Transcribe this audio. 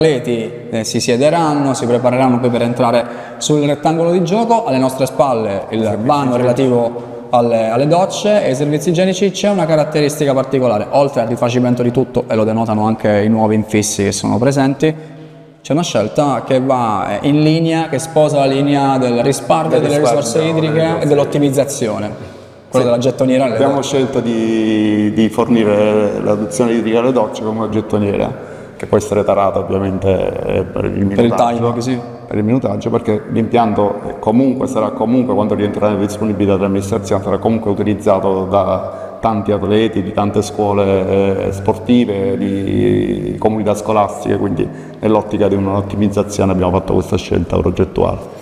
atleti si siederanno, si prepareranno poi per entrare sul rettangolo di gioco, alle nostre spalle il vano relativo alle docce e ai servizi igienici. C'è una caratteristica particolare, oltre al rifacimento di tutto, e lo denotano anche i nuovi infissi che sono presenti, c'è una scelta che va in linea, che sposa la linea del risparmio delle risorse idriche e dell'ottimizzazione, quello della gettoniera. Abbiamo scelto di fornire l'adozione idrica alle docce come una gettoniera, che può essere tarata ovviamente per il minutaggio, per il minutaggio, perché l'impianto comunque sarà quando rientrerà nella disponibilità dell'amministrazione, sarà comunque utilizzato da tanti atleti, di tante scuole sportive, di comunità scolastiche, quindi nell'ottica di un'ottimizzazione abbiamo fatto questa scelta progettuale.